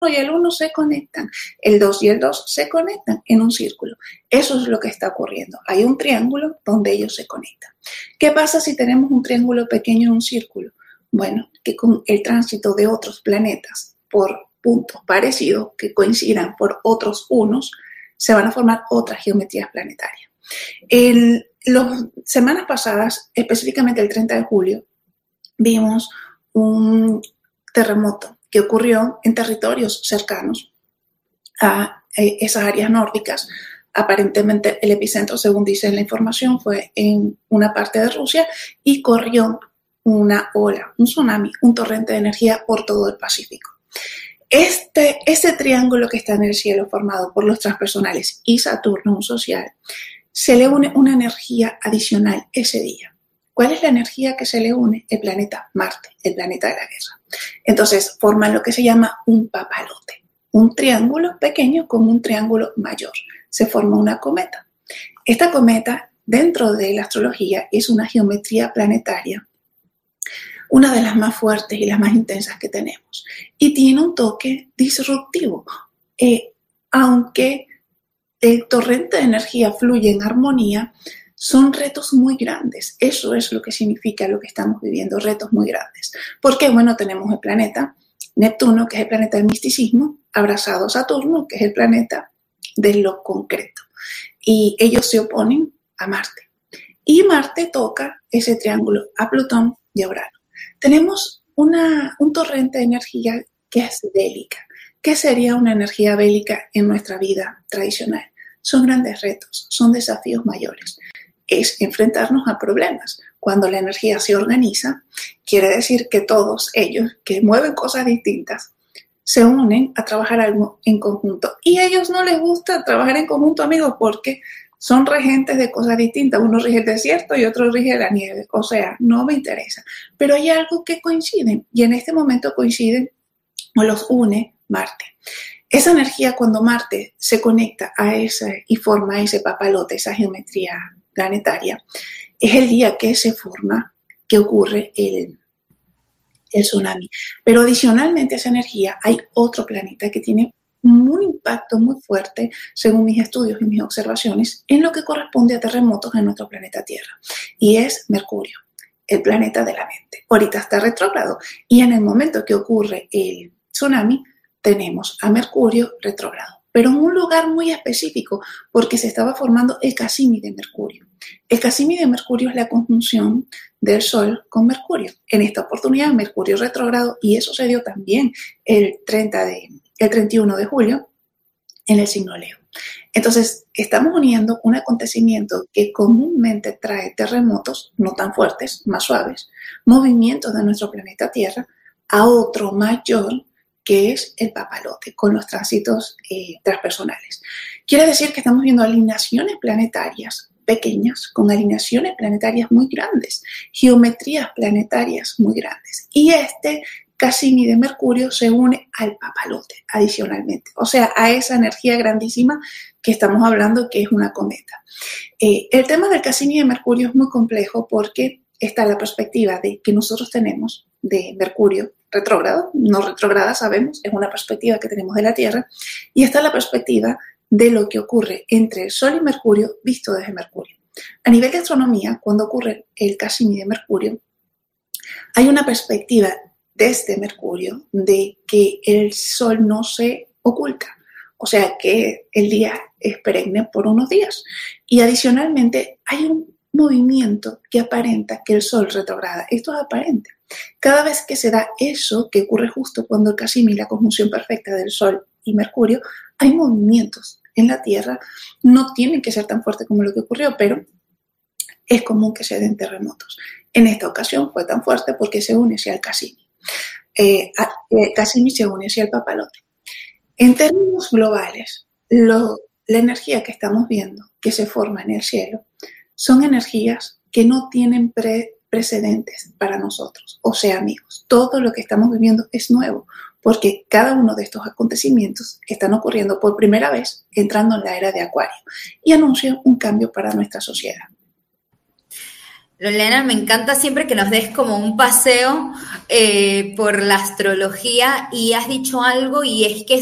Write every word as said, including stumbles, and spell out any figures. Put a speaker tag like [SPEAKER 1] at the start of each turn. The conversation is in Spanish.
[SPEAKER 1] y el uno se conectan, el dos y el dos se conectan en un círculo. Eso es lo que está ocurriendo. Hay un triángulo donde ellos se conectan. ¿Qué pasa si tenemos un triángulo pequeño en un círculo? Bueno, que con el tránsito de otros planetas por puntos parecidos que coincidan por otros unos, se van a formar otras geometrías planetarias. En las semanas pasadas, específicamente el treinta de julio, vimos un terremoto que ocurrió en territorios cercanos a esas áreas nórdicas. Aparentemente el epicentro, según dice la información, fue en una parte de Rusia y corrió una ola, un tsunami, un torrente de energía por todo el Pacífico. Este, este triángulo que está en el cielo formado por los transpersonales y Saturno, un social, se le une una energía adicional ese día. ¿Cuál es la energía que se le une? El planeta Marte, el planeta de la guerra. Entonces forman lo que se llama un papalote, un triángulo pequeño con un triángulo mayor. Se forma una cometa. Esta cometa, dentro de la astrología, es una geometría planetaria, una de las más fuertes y las más intensas que tenemos. Y tiene un toque disruptivo. Eh, aunque el torrente de energía fluye en armonía, son retos muy grandes. Eso es lo que significa lo que estamos viviendo, retos muy grandes. Porque, bueno, tenemos el planeta Neptuno, que es el planeta del misticismo, abrazado a Saturno, que es el planeta de lo concreto. Y ellos se oponen a Marte. Y Marte toca ese triángulo a Plutón y a Urano. Tenemos una, un torrente de energía que es bélica. ¿Qué sería una energía bélica en nuestra vida tradicional? Son grandes retos, son desafíos mayores. Es enfrentarnos a problemas. Cuando la energía se organiza, quiere decir que todos ellos que mueven cosas distintas se unen a trabajar algo en conjunto. Y a ellos no les gusta trabajar en conjunto, amigos, porque son regentes de cosas distintas. Uno rige el desierto y otro rige la nieve. O sea, no me interesa. Pero hay algo que coinciden y en este momento coinciden o los une Marte. Esa energía, cuando Marte se conecta a ese y forma ese papalote, esa geometría planetaria, es el día que se forma, que ocurre el, el tsunami. Pero adicionalmente a esa energía hay otro planeta que tiene un impacto muy fuerte, según mis estudios y mis observaciones, en lo que corresponde a terremotos en nuestro planeta Tierra. Y es Mercurio, el planeta de la mente. Ahorita está retrógrado y en el momento que ocurre el tsunami, tenemos a Mercurio retrógrado, pero en un lugar muy específico, porque se estaba formando el Casimi de Mercurio. El Casimi de Mercurio es la conjunción del Sol con Mercurio. En esta oportunidad, Mercurio retrógrado, y eso se dio también el, treinta de, el treinta y uno de julio en el signo Leo. Entonces, estamos uniendo un acontecimiento que comúnmente trae terremotos, no tan fuertes, más suaves, movimientos de nuestro planeta Tierra, a otro mayor, que es el papalote, con los tránsitos eh, transpersonales. Quiere decir que estamos viendo alineaciones planetarias pequeñas con alineaciones planetarias muy grandes, geometrías planetarias muy grandes. Y este Casimi de Mercurio se une al papalote adicionalmente, o sea, a esa energía grandísima que estamos hablando que es una cometa. Eh, el tema del Casimi de Mercurio es muy complejo porque está la perspectiva de que nosotros tenemos de Mercurio retrógrado, no retrógrada sabemos, es una perspectiva que tenemos de la Tierra, y está la perspectiva de lo que ocurre entre el Sol y Mercurio visto desde Mercurio. A nivel de astronomía, cuando ocurre el Casimi de Mercurio, hay una perspectiva desde Mercurio de que el Sol no se oculta, o sea que el día es perenne por unos días, y adicionalmente hay un movimiento que aparenta que el Sol retrograda. Esto es aparente. Cada vez que se da eso, que ocurre justo cuando el Casimi, la conjunción perfecta del Sol y Mercurio, hay movimientos en la Tierra. No tienen que ser tan fuertes como lo que ocurrió, pero es común que se den terremotos. En esta ocasión fue tan fuerte porque se une hacia el Casimi. Eh, eh, Casimi se une hacia el papalote. En términos globales, lo, la energía que estamos viendo que se forma en el cielo son energías que no tienen pre, precedentes para nosotros. O sea, amigos, todo lo que estamos viviendo es nuevo, porque cada uno de estos acontecimientos están ocurriendo por primera vez entrando en la era de Acuario y anuncian un cambio para nuestra sociedad.
[SPEAKER 2] Lorena, me encanta siempre que nos des como un paseo eh, por la astrología y has dicho algo y es que